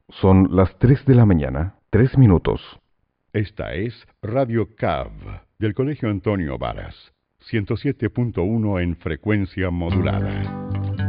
Son las 3 de la mañana, 3 minutos. Esta es Radio CAV, del Colegio Antonio Varas, 107.1 en frecuencia modulada.